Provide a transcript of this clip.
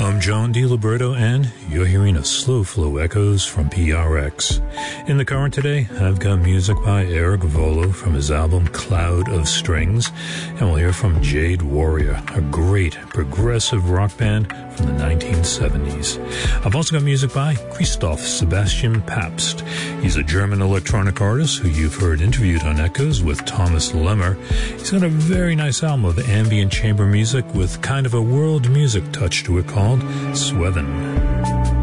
I'm John DiLiberto, and you're hearing a Slow Flow Echoes from PRX. In the current today, I've got music by Eric Volo from his album Cloud of Strings, and we'll hear from Jade Warrior, a great progressive rock band from the 1970s. I've also got music by Christoph Sebastian Pabst. He's a German electronic artist who you've heard interviewed on Echoes with Thomas Lemmer. He's got a very nice album of ambient chamber music with kind of a world music touch to it called Swethin'.